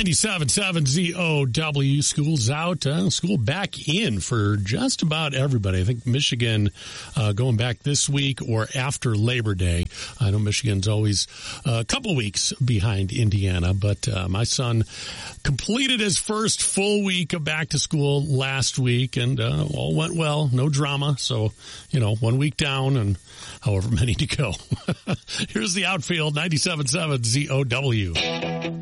97.7 ZOW. School's out. School back in for just about everybody. I think Michigan going back this week or after Labor Day. I know Michigan's always a couple weeks behind Indiana, but my son completed his first full week of back to school last week, and all went well. No drama. So, 1 week down and however many to go. Here's the outfield, 97.7 ZOW.